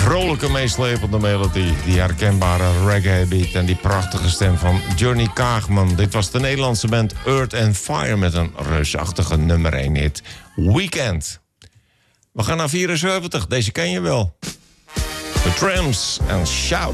vrolijke, meeslepende melodie. Die herkenbare reggae beat en die prachtige stem van Johnny Kaagman. Dit was de Nederlandse band Earth and Fire met een reusachtige nummer 1 hit. Weekend. We gaan naar 74, deze ken je wel. The Trams en Shout.